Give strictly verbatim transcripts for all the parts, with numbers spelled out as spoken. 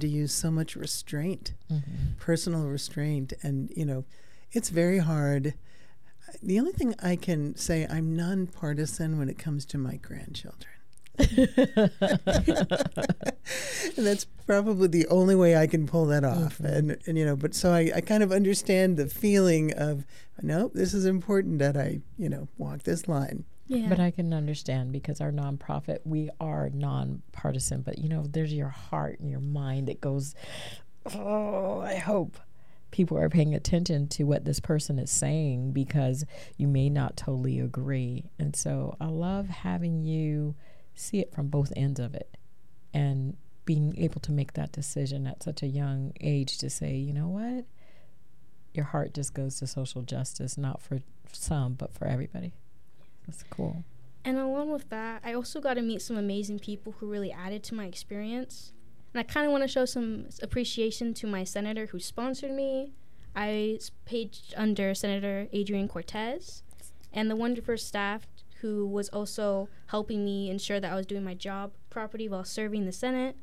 to use so much restraint, Mm-hmm. personal restraint. And, you know, it's very hard. The only thing I can say, I'm nonpartisan when it comes to my grandchildren. And that's probably the only way I can pull that off. Mm-hmm. And, and, you know, but so I, I kind of understand the feeling of, no, this is important that I, you know, walk this line. Yeah. But I can understand because our nonprofit, we are nonpartisan. But, you know, there's your heart and your mind that goes, oh, I hope people are paying attention to what this person is saying because you may not totally agree. And so I love having you see it from both ends of it and being able to make that decision at such a young age to say, you know what, your heart just goes to social justice, not for some, but for everybody. That's cool. And along with that, I also got to meet some amazing people who really added to my experience. And I kind of want to show some appreciation to my senator who sponsored me. I paged under Senator Adrian Cortez and the wonderful staff who was also helping me ensure that I was doing my job properly while serving the Senate.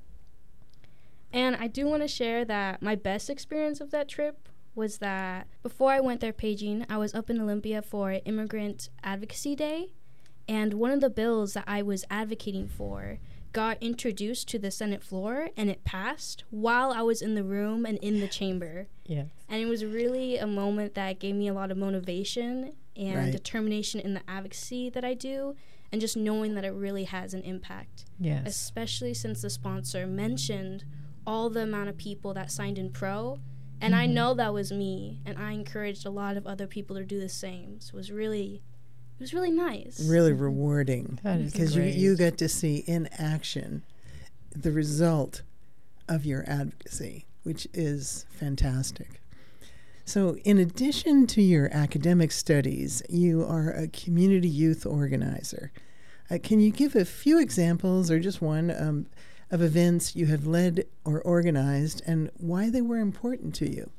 And I do want to share that my best experience of that trip was that before I went there paging, I was up in Olympia for Immigrant Advocacy Day, and one of the bills that I was advocating for got introduced to the Senate floor, and it passed while I was in the room and in the chamber. Yes. And it was really a moment that gave me a lot of motivation and Right. determination in the advocacy that I do, and just knowing that it really has an impact. Yes. Especially since the sponsor mentioned all the amount of people that signed in pro, and I Mhm. know that was me, and I encouraged a lot of other people to do the same. So it was really, it was really nice. Really rewarding. That is because you, great. you get to see in action the result of your advocacy, which is fantastic. So in addition to your academic studies, you are a community youth organizer. Uh, can you give a few examples, or just one, um, of events you have led or organized and why they were important to you?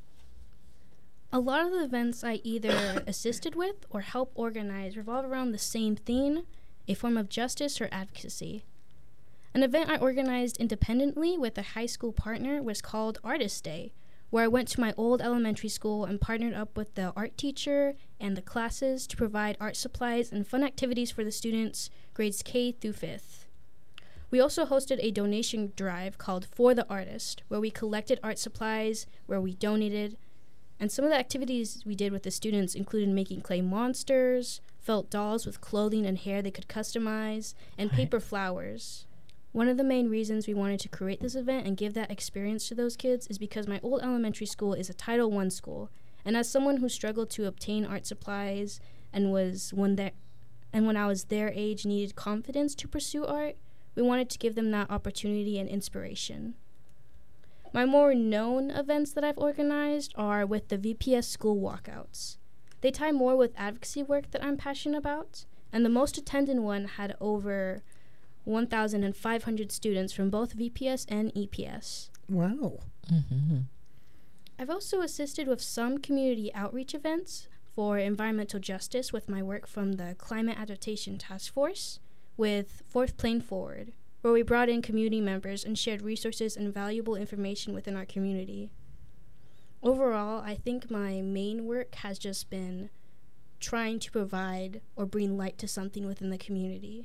A lot of the events I either assisted with or helped organize revolve around the same theme, a form of justice or advocacy. An event I organized independently with a high school partner was called Artist Day, where I went to my old elementary school and partnered up with the art teacher and the classes to provide art supplies and fun activities for the students, grades K through fifth. We also hosted a donation drive called For the Artist, where we collected art supplies, where we donated, and some of the activities we did with the students included making clay monsters, felt dolls with clothing and hair they could customize, and Right. paper flowers. One of the main reasons we wanted to create this event and give that experience to those kids is because my old elementary school is a Title one school, and as someone who struggled to obtain art supplies and was when that and when I was their age needed confidence to pursue art, we wanted to give them that opportunity and inspiration. My more known events that I've organized are with the V P S school walkouts. They tie more with advocacy work that I'm passionate about, and the most attended one had over one thousand five hundred students from both V P S and E P S. Wow. Mm-hmm. I've also assisted with some community outreach events for environmental justice with my work from the Climate Adaptation Task Force with Fourth Plane Forward, where we brought in community members and shared resources and valuable information within our community. Overall, I think my main work has just been trying to provide or bring light to something within the community.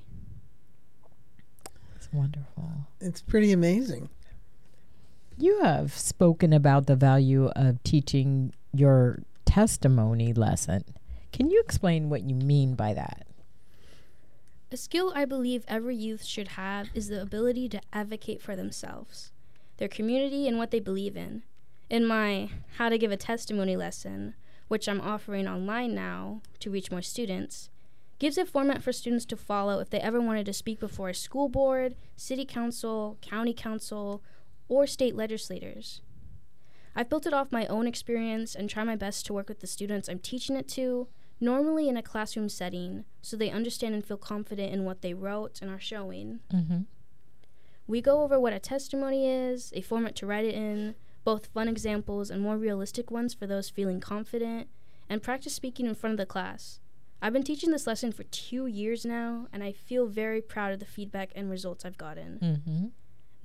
It's wonderful. It's pretty amazing. You have spoken about the value of teaching your testimony lesson. Can you explain what you mean by that? A skill I believe every youth should have is the ability to advocate for themselves, their community, and what they believe in. In my How to Give a Testimony lesson, which I'm offering online now to reach more students, gives a format for students to follow if they ever wanted to speak before a school board, city council, county council, or state legislators. I've built it off my own experience and try my best to work with the students I'm teaching it to, normally in a classroom setting, so they understand and feel confident in what they wrote and are showing. Mm-hmm. We go over what a testimony is, a format to write it in, both fun examples and more realistic ones for those feeling confident, and practice speaking in front of the class. I've been teaching this lesson for two years now, and I feel very proud of the feedback and results I've gotten. Mm-hmm.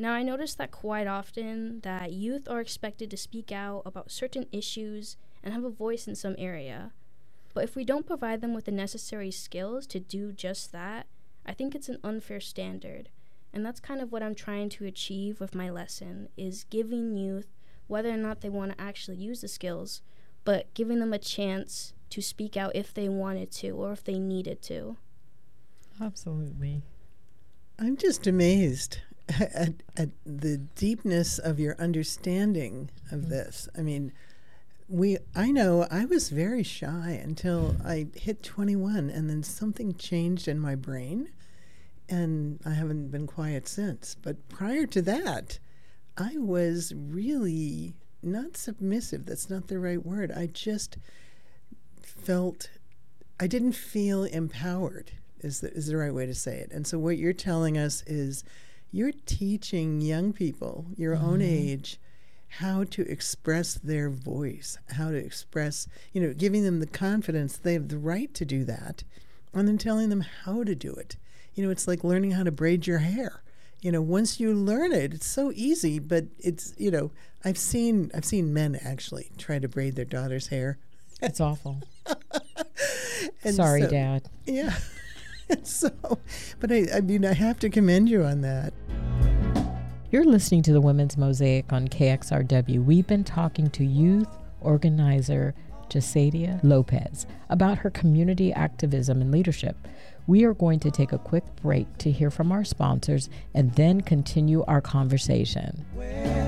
Now, I notice that quite often that youth are expected to speak out about certain issues and have a voice in some area. But if we don't provide them with the necessary skills to do just that, I think it's an unfair standard. And that's kind of what I'm trying to achieve with my lesson, is giving youth, whether or not they want to actually use the skills, but giving them a chance to speak out if they wanted to or if they needed to. Absolutely. I'm just amazed at, at the deepness of your understanding of mm-hmm. this. I mean, we I know I was very shy until I hit twenty-one, and then something changed in my brain, and I haven't been quiet since. But prior to that, I was really not submissive. That's not the right word. I just felt, I didn't feel empowered, is the, is the right way to say it. And so what you're telling us is you're teaching young people your mm-hmm. own age how to express their voice, how to express, you know, giving them the confidence they have the right to do that, and then telling them how to do it. You know, it's like learning how to braid your hair. You know, once you learn it, it's so easy, but it's, you know, I've seen I've seen men actually try to braid their daughter's hair. It's awful. Sorry, so, Dad. Yeah. So, but I, I mean, I have to commend you on that. You're listening to the Women's Mosaic on K X R W. We've been talking to youth organizer Jasadia Lopez about her community activism and leadership. We are going to take a quick break to hear from our sponsors and then continue our conversation.